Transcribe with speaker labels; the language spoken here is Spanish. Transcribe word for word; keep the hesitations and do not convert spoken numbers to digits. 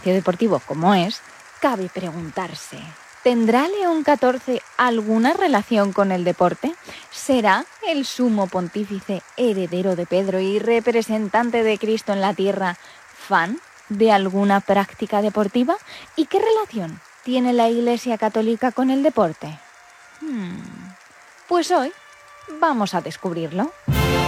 Speaker 1: espacio deportivo como es, cabe preguntarse: ¿tendrá León catorce alguna relación con el deporte? ¿Será el sumo pontífice, heredero de Pedro y representante de Cristo en la tierra, fan de alguna práctica deportiva? ¿Y qué relación tiene la Iglesia Católica con el deporte? Hmm, pues hoy vamos a descubrirlo.